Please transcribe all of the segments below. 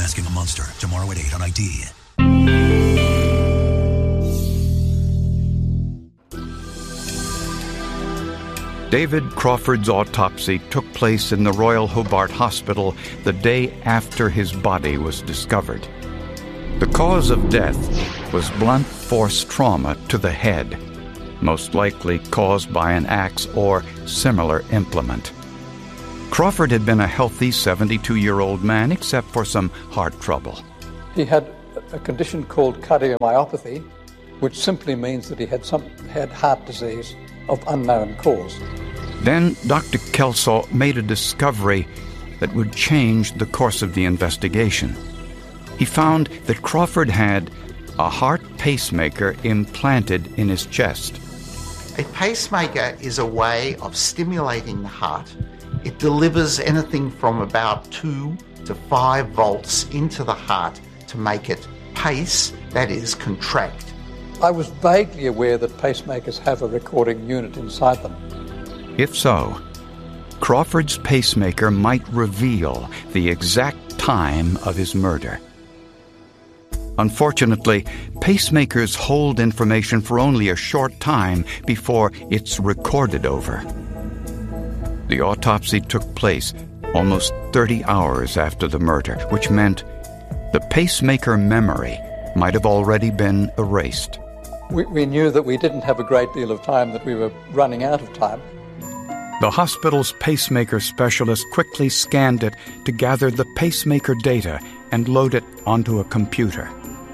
Unmasking a Monster, tomorrow at 8 on ID. David Crawford's autopsy took place in the Royal Hobart Hospital the day after his body was discovered. The cause of death was blunt force trauma to the head, most likely caused by an axe or similar implement. Crawford had been a healthy 72-year-old man except for some heart trouble. He had a condition called cardiomyopathy, which simply means that he had heart disease of unknown cause. Then Dr. Kelso made a discovery that would change the course of the investigation. He found that Crawford had a heart pacemaker implanted in his chest. A pacemaker is a way of stimulating the heart. It delivers anything from about 2 to 5 volts into the heart to make it pace, that is, contract. I was vaguely aware that pacemakers have a recording unit inside them. If so, Crawford's pacemaker might reveal the exact time of his murder. Unfortunately, pacemakers hold information for only a short time before it's recorded over. The autopsy took place almost 30 hours after the murder, which meant the pacemaker memory might have already been erased. We knew that we didn't have a great deal of time, that we were running out of time. The hospital's pacemaker specialist quickly scanned it to gather the pacemaker data and load it onto a computer.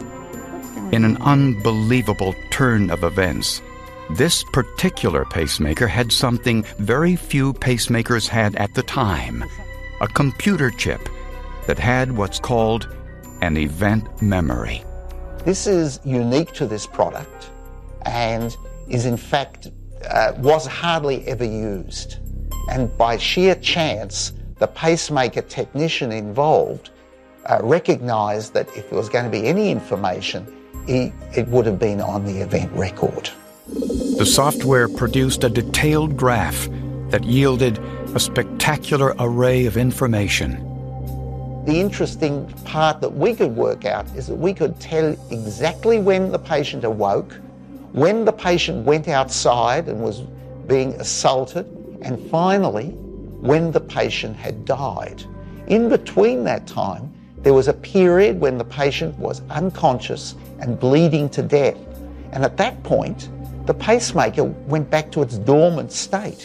In an unbelievable turn of events, this particular pacemaker had something very few pacemakers had at the time, a computer chip that had what's called an event memory. This is unique to this product and is in fact was hardly ever used. And by sheer chance, the pacemaker technician involved recognised that if there was going to be any information, it would have been on the event record. The software produced a detailed graph that yielded a spectacular array of information. The interesting part that we could work out is that we could tell exactly when the patient awoke, when the patient went outside and was being assaulted, and finally, when the patient had died. In between that time, there was a period when the patient was unconscious and bleeding to death. And at that point, the pacemaker went back to its dormant state.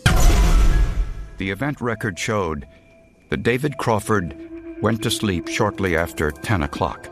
The event record showed that David Crawford went to sleep shortly after 10 o'clock.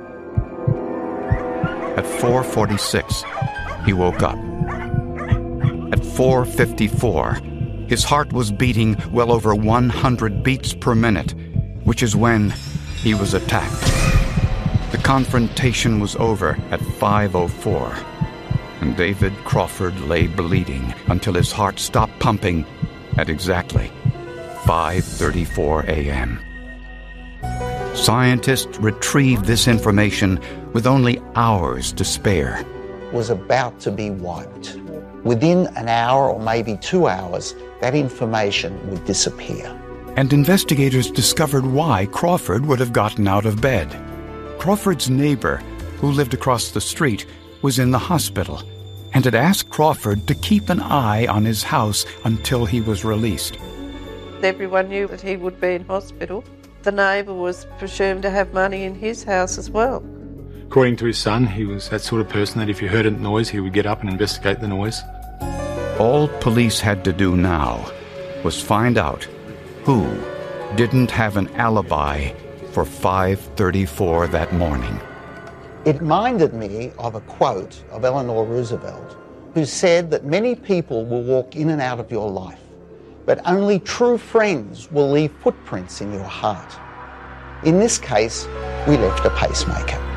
At 4:46, he woke up. At 4:54, his heart was beating well over 100 beats per minute, which is when he was attacked. The confrontation was over at 5:04, and David Crawford lay bleeding until his heart stopped pumping at exactly 5:34 a.m. Scientists retrieved this information with only hours to spare. Was about to be wiped. Within an hour or maybe 2 hours, that information would disappear. And investigators discovered why Crawford would have gotten out of bed. Crawford's neighbor, who lived across the street, was in the hospital and had asked Crawford to keep an eye on his house until he was released. Everyone knew that he would be in hospital. The neighbour was presumed to have money in his house as well. According to his son, he was that sort of person that if he heard a noise, he would get up and investigate the noise. All police had to do now was find out who didn't have an alibi for 5:34 that morning. It reminded me of a quote of Eleanor Roosevelt, who said that many people will walk in and out of your life, but only true friends will leave footprints in your heart. In this case, we left a pacemaker.